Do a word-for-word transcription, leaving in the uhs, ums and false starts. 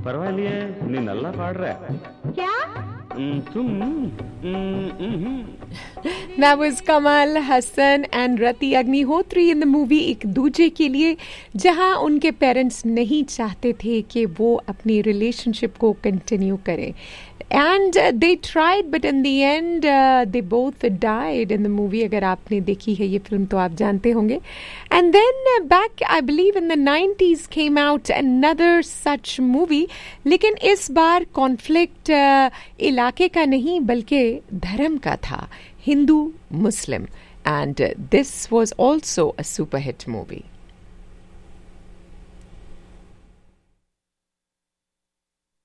ಪರವಾಗಿಲ್ಲ, ನೀನೆಲ್ಲ ಪಾಡ್ರೆ. क्या? तुम That was Kamal Hassan and Rati Agnihotri in the movie एक दूजे के लिए, जहां उनके पेरेंट्स नहीं चाहते थे कि वो अपनी रिलेशनशिप को कंटिन्यू करें. And uh, they tried, but in the end, uh, they both died in the movie. अगर आपने देखी है ये फिल्म तो आप जानते होंगे. And then uh, back, I believe in the nineties came out another such movie. लेकिन इस बार conflict uh, इलाके का नहीं बल्कि धर्म का था, हिंदू मुस्लिम. And uh, this was also a super hit movie.